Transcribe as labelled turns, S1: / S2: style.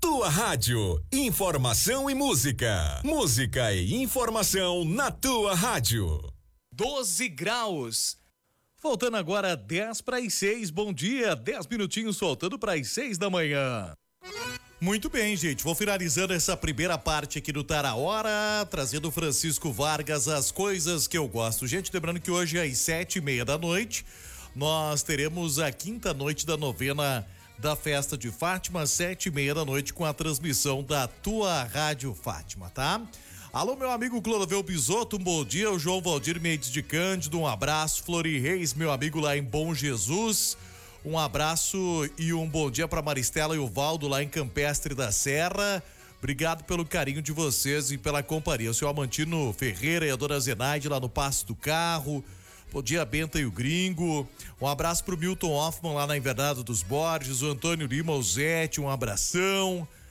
S1: Tua rádio, informação e música. Música e informação na tua rádio.
S2: 12 graus. Faltando agora 10:06. Bom dia, 10 minutinhos faltando para as 6 da manhã.
S3: Muito bem, gente. Vou finalizando essa primeira parte aqui do Tá na Hora, trazendo o Francisco Vargas, as coisas que eu gosto. Gente, lembrando que hoje às 7:30 da noite, nós teremos a quinta noite da novena da Festa de Fátima, 7:30 da noite, com a transmissão da Tua Rádio Fátima, tá? Alô, meu amigo Clodovel Bisotto, um bom dia. O João Valdir Mendes de Cândido, um abraço. Flori Reis, meu amigo lá em Bom Jesus, um abraço e um bom dia para Maristela e o Valdo lá em Campestre da Serra. Obrigado pelo carinho de vocês e pela companhia. O seu Amantino Ferreira e a dona Zenaide lá no Passo do Carro. Bom dia, Benta e o Gringo. Um abraço pro Milton Hoffman lá na Invernada dos Borges, o Antônio Lima, o Zete, um abração.